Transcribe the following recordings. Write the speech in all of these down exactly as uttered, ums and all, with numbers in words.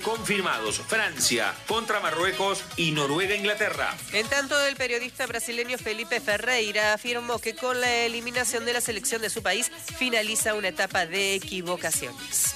confirmados Francia contra Marruecos y Noruega-Inglaterra. En tanto, el periodista brasileño Felipe Ferreira afirmó que con la eliminación de la selección de su país finaliza una etapa de equivocaciones.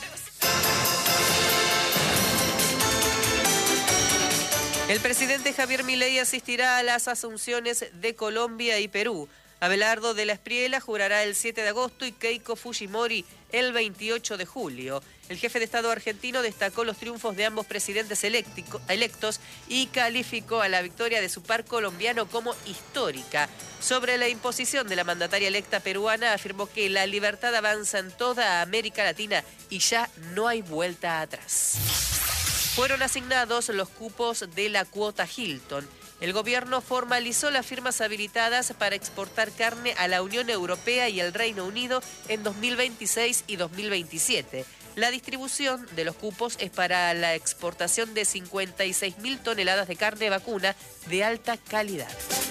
El presidente Javier Milei asistirá a las asunciones de Colombia y Perú. Abelardo de la Espriella jurará el siete de agosto y Keiko Fujimori el veintiocho de julio. El jefe de Estado argentino destacó los triunfos de ambos presidentes electos y calificó a la victoria de su par colombiano como histórica. Sobre la imposición de la mandataria electa peruana, afirmó que la libertad avanza en toda América Latina y ya no hay vuelta atrás. Fueron asignados los cupos de la cuota Hilton. El gobierno formalizó las firmas habilitadas para exportar carne a la Unión Europea y el Reino Unido en dos mil veintiséis y dos mil veintisiete. La distribución de los cupos es para la exportación de cincuenta y seis mil toneladas de carne vacuna de alta calidad.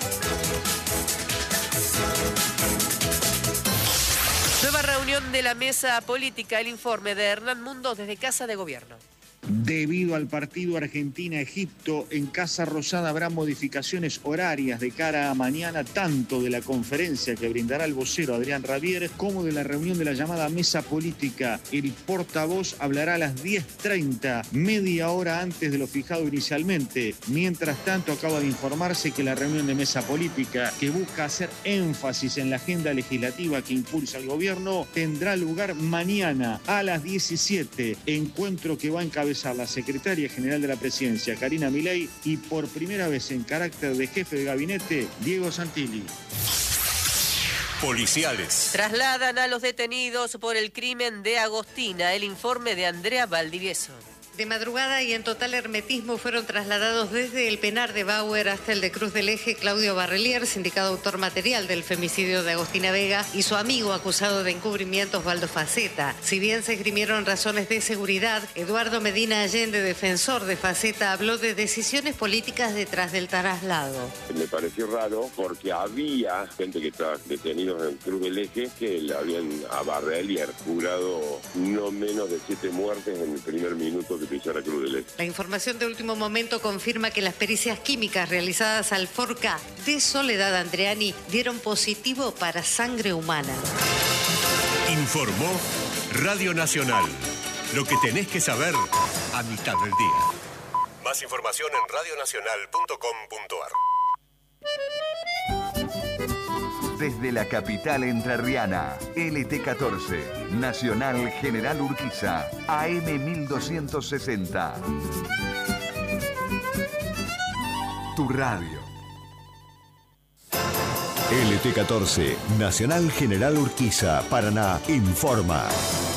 Nueva reunión de la mesa política. El informe de Hernán Mundo desde Casa de Gobierno. Debido al partido Argentina-Egipto, en Casa Rosada habrá modificaciones horarias de cara a mañana, tanto de la conferencia que brindará el vocero Adrián Rabier, como de la reunión de la llamada mesa política. El portavoz hablará a las diez treinta, media hora antes de lo fijado inicialmente. Mientras tanto, acaba de informarse que la reunión de mesa política, que busca hacer énfasis en la agenda legislativa que impulsa el gobierno, tendrá lugar mañana a las diecisiete, encuentro que va a encabezar la secretaria general de la presidencia, Karina Milei, y por primera vez en carácter de jefe de gabinete, Diego Santilli. Policiales. Trasladan a los detenidos por el crimen de Agostina. El informe de Andrea Valdivieso. De madrugada y en total hermetismo fueron trasladados desde el penar de Bauer hasta el de Cruz del Eje Claudio Barrelier, sindicado autor material del femicidio de Agostina Vega, y su amigo acusado de encubrimiento Osvaldo Faceta. Si bien se esgrimieron razones de seguridad, Eduardo Medina Allende, defensor de Faceta, habló de decisiones políticas detrás del traslado. Me pareció raro porque había gente que estaba detenidos en Cruz del Eje que le habían a Barrelier jurado no menos de siete muertes en el primer minuto que pisara Cruz del Eje. La información de último momento confirma que las pericias químicas realizadas al Forca de Soledad Andreani dieron positivo para sangre humana. Informó Radio Nacional. Lo que tenés que saber a mitad del día. Más información en radio nacional punto com punto a r. Desde la capital entrerriana, L T catorce, Nacional General Urquiza, A M mil doscientos sesenta. Tu radio. L T catorce, Nacional General Urquiza, Paraná, informa.